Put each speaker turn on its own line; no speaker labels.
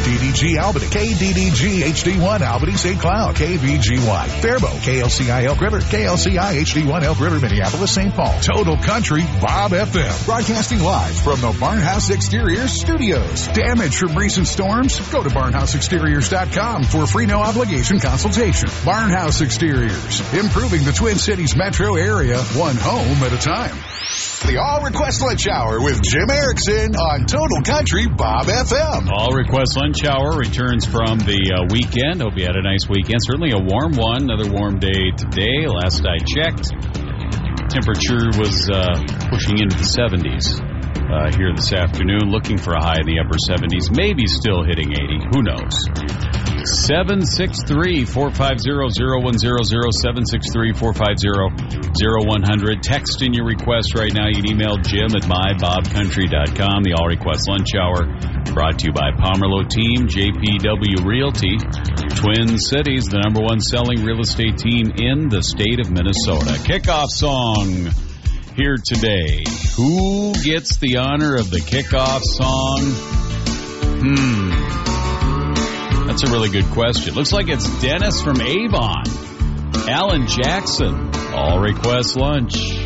DDG Albany, KDDG HD1 Albany St. Cloud, KVGY Faribault, KLCI Elk River, KLCI HD1 Elk River Minneapolis St. Paul. Total Country Bob FM. Broadcasting live from the Barnhouse Exteriors studios. Damage from recent storms? Go to barnhouseexteriors.com for a free no obligation consultation. Barnhouse Exteriors. Improving the Twin Cities metro area one home at a time. The All Request Lunch Hour with Jim Erickson on Total Country Bob FM.
All Request Lunch Hour returns from the weekend. Hope you had a nice weekend. Certainly a warm one. Another warm day today. Last I checked, temperature was pushing into the 70s here this afternoon. Looking for a high in the upper 70s. Maybe still hitting 80. Who knows? 763-450-0100, 763-450-0100. Text in your request right now. You can email jim@mybobcountry.com. The All Request Lunch Hour brought to you by Pomerleau Team, JPW Realty, Twin Cities, the number one selling real estate team in the state of Minnesota. Kickoff song here today. Who gets the honor of the kickoff song? That's a really good question. Looks like it's Dennis from Avon. Alan Jackson. All Request Lunch.